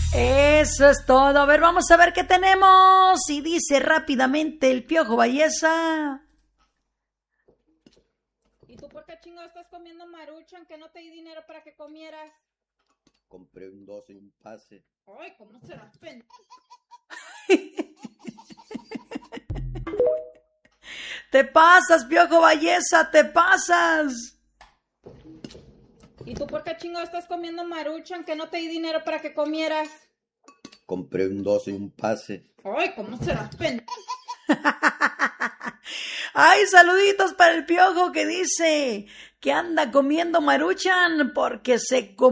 Eso es todo. A ver, vamos a ver qué tenemos. Y dice rápidamente el Piojo Belleza. ¿Y tú por qué chingado estás comiendo Maruchan que no te di dinero para que comieras? Compré un 12 y un pase. Ay, ¿cómo serás pendejo? Te pasas, Piojo Belleza, te pasas. ¿Y tú por qué chingado estás comiendo Maruchan que no te di dinero para que comieras? Compré un 12 y un pase. Ay, ¿cómo serás pendejo? Ay, saluditos para el Piojo que dice que anda comiendo Maruchan porque se